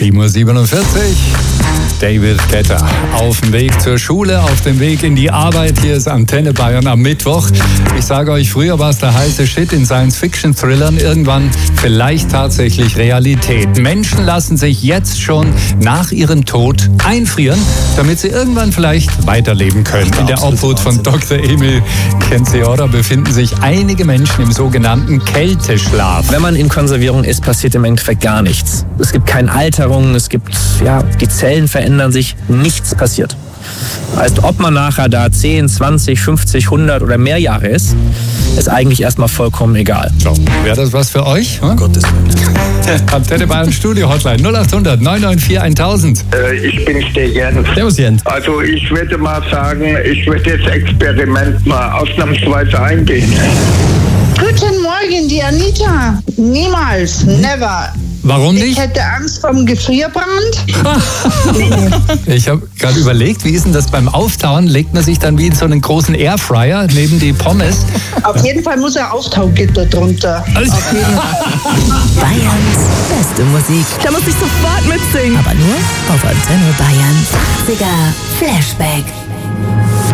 7:47 Uhr. David Guetta auf dem Weg zur Schule, auf dem Weg in die Arbeit. Hier ist Antenne Bayern am Mittwoch. Ich sage euch, früher war es der heiße Shit in Science-Fiction-Thrillern. Irgendwann vielleicht tatsächlich Realität. Menschen lassen sich jetzt schon nach ihrem Tod einfrieren, damit sie irgendwann vielleicht weiterleben können. In der Obhut von Dr. Emil Kenziora befinden sich einige Menschen im sogenannten Kälteschlaf. Wenn man in Konservierung ist, passiert im Endeffekt gar nichts. Es gibt keine Alterung, die Zellen verändern sich, nichts passiert. Heißt, ob man nachher da 10, 20, 50, 100 oder mehr Jahre ist eigentlich erstmal vollkommen egal. So, wäre das was für euch? Gottes Willen. Antenne Bayern Studio Hotline 0800 994 1000. Ich bin der Jens. Servus Jens. Also ich würde mal sagen, ich würde das Experiment mal ausnahmsweise eingehen. Guten Morgen, die Anita. Niemals, never. Warum Ich nicht? hätte Angst vom Gefrierbrand. Ich habe gerade überlegt, wie ist denn das beim Auftauen? Legt man sich dann wie in so einen großen Airfryer neben die Pommes? Auf jeden Fall muss ein Auftaugitter drunter. Also, Auf jeden Fall. Bayerns beste Musik. Da muss ich sofort mitsingen. Aber nur auf Antenne Bayern. 80er Flashback.